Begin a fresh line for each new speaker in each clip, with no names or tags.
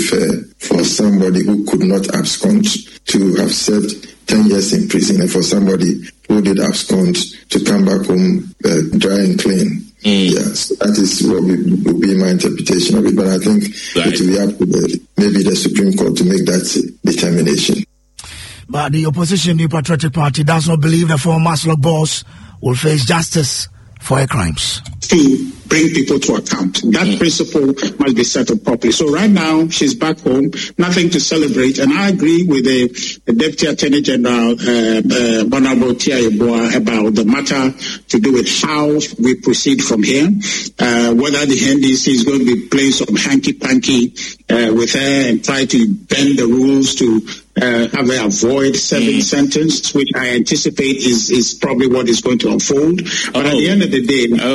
fair for somebody who could not abscond to have served 10 years in prison, and for somebody who did abscond to come back home dry and clean. Yes, that is what would be my interpretation of it. But I think it will be up to maybe the Supreme Court to make that determination.
But the opposition, the Patriotic Party, does not believe the former Maslow boss will face justice for her crimes.
To bring people to account. That principle must be settled properly. So right now, she's back home, nothing to celebrate. And I agree with the Deputy Attorney General, Honorable Tia Yeboah, about the matter to do with how we proceed from here. Whether the NDC is going to be playing some hanky-panky with her and try to bend the rules to have her avoid serving sentence, which I anticipate is probably what is going to unfold. But at the end of the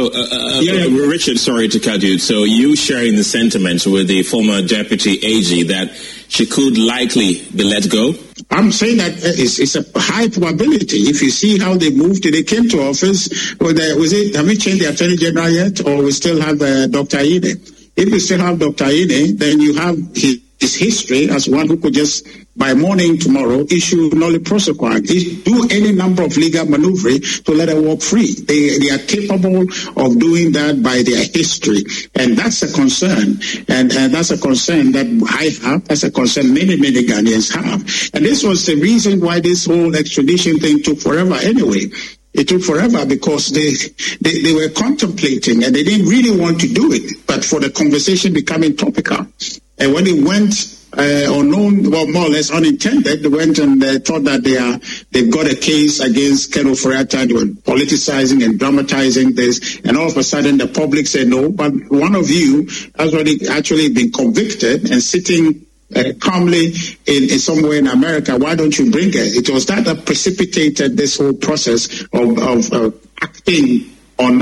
day...
Richard, sorry to cut you. So you sharing the sentiment with the former Deputy AG that she could likely be let go?
I'm saying that it's a high probability. If you see how they moved, they came to office, have we changed the Attorney General yet, or we still have Dr. Ine? If you still have Dr. Ine, then you have his history as one who could just, by morning tomorrow, issue nolle prosequam, do any number of legal maneuvering to let her walk free. They are capable of doing that by their history. And that's a concern. And that's a concern that I have. That's a concern many Ghanaians have. And this was the reason why this whole extradition thing took forever anyway. It took forever because they were contemplating and they didn't really want to do it, but for the conversation becoming topical. And when it went unknown, well, more or less unintended, they went and thought that they've got a case against Ken Ofori-Atta. They were politicizing and dramatizing this, and all of a sudden the public said no, but one of you has already actually been convicted and sitting calmly in somewhere in America. Why don't you bring her? It was that precipitated this whole process of acting on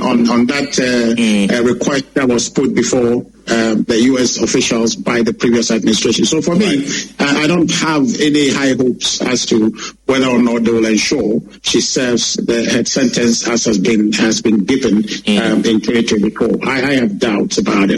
that request that was put before the U.S. officials by the previous administration. So for me, I don't have any high hopes as to whether or not they will ensure she serves her sentence as has been given in 2024. I have doubts about it.